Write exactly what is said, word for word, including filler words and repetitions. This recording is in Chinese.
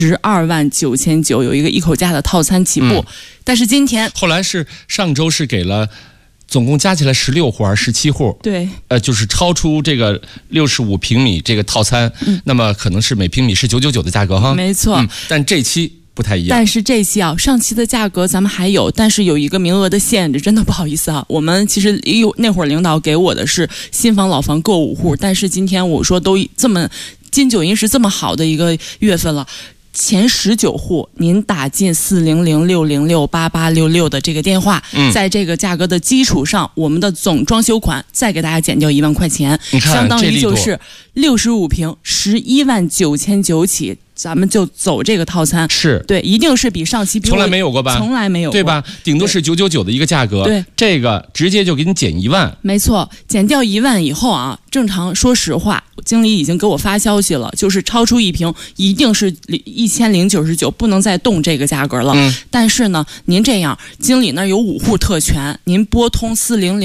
十二万九千九，有一个一口价的套餐起步。嗯、但是今天后来是上周是给了。总共加起来十六户还是十七户？ 对， 呃，就是超出这个六十五平米这个套餐，嗯、那么可能是每平米是九九九的价格哈。 没错、 嗯，但这期不太一样。 但是这期啊，上期的价格咱们还有，但是有一个名额的限制，真的不好意思啊。我们其实有那会儿领导给我的是新房老房各五户，但是今天我说都这么金九银十这么好的一个月份了。前十九户，您打进四零零六零六八八六六的这个电话，嗯、在这个价格的基础上，我们的总装修款再给大家减掉一万块钱，相当于就是六十五平十一万九千九起。咱们就走这个套餐， 是对，一定是比上期比从来没有过吧？ 从来没有过， 对吧？顶多是九九九的一个价格， 对， 这个直接就给你减一万， 没错，减掉一万以后啊，正常说实话，经理已经给我发消息了，就是超出一平一定是一千零九十九，不能再动这个价格了。嗯，但是呢，您这样，经理那儿有五户特权，您拨通四零零。